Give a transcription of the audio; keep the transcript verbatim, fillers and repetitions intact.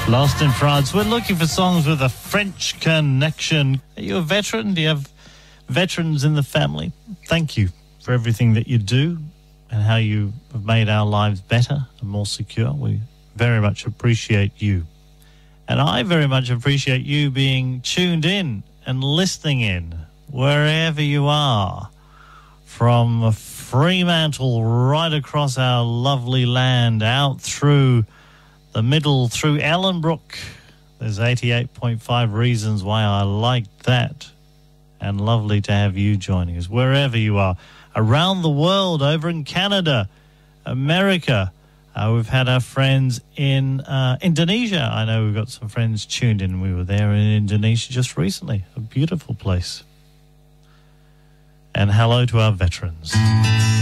Lost in France. We're looking for songs with a French connection. Are you a veteran? Do you have veterans in the family? Thank you for everything that you do and how you have made our lives better and more secure. We very much appreciate you. And I very much appreciate you being tuned in and listening in wherever you are, from Fremantle right across our lovely land, out through the middle, through Ellenbrook. There's eighty-eight point five reasons why I like that. And lovely to have you joining us wherever you are. Around the world, over in Canada, America. Uh, we've had our friends in uh, Indonesia. I know we've got some friends tuned in. We were there in Indonesia just recently. A beautiful place. And hello to our veterans.